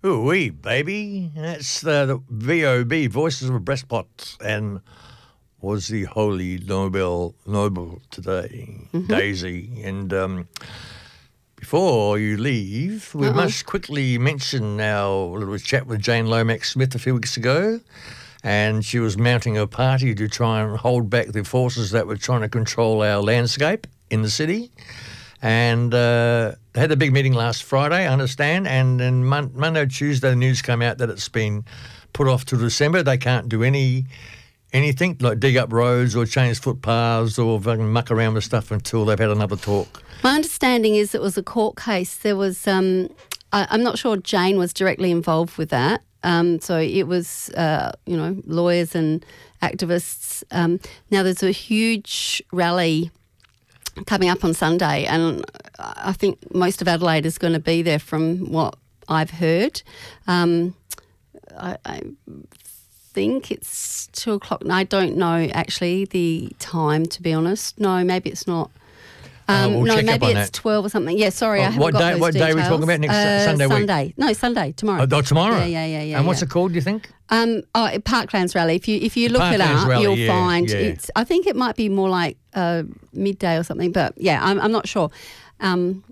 Ooh-wee, baby. That's the VOB, Voices of Breastpot, and was the Holy Noble today, Daisy. And before you leave, we must quickly mention our little chat with Jane Lomax-Smith a few weeks ago, and she was mounting a party to try and hold back the forces that were trying to control our landscape in the city. And they had a big meeting last Friday, I understand, and then Monday, Tuesday, the news came out that it's been put off to December. They can't do anything like dig up roads or change footpaths or fucking muck around with stuff until they've had another talk. My understanding is it was a court case. There was, I'm not sure Jane was directly involved with that. So it was, lawyers and activists. Now there's a huge rally coming up on Sunday, and I think most of Adelaide is going to be there from what I've heard. I think it's 2 o'clock. I don't know actually the time, to be honest. No, maybe it's not. We'll no, check maybe up on it's that. 12 or something. Yeah, sorry, I haven't got those What day are we details. talking about next Sunday week? Sunday. No, Sunday, tomorrow. Oh, tomorrow? Yeah. And what's it called, do you think? Parklands Rally. If you look it Parklands up, Rally, you'll find yeah. it's. I think it might be more like midday or something, but yeah, I'm not sure. And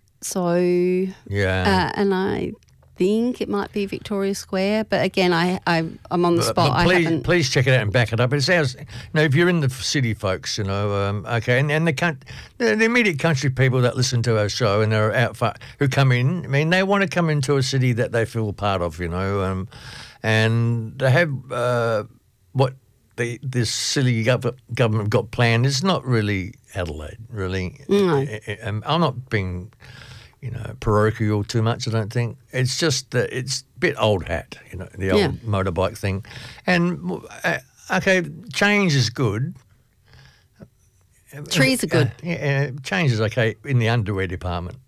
I think it might be Victoria Square, but again, I'm on the spot. But please check it out and back it up. It sounds, if you're in the city, folks, okay, and the immediate country people that listen to our show and are out who come in, I mean, they want to come into a city that they feel part of, and they have what this silly government got planned is not really Adelaide, really. No. I'm not being parochial too much, I don't think. It's just that it's a bit old hat, the old motorbike thing. And, okay, change is good. Trees are good. Change is okay in the underwear department.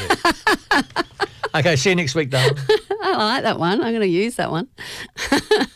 Okay, see you next week, darling. I like that one. I'm going to use that one.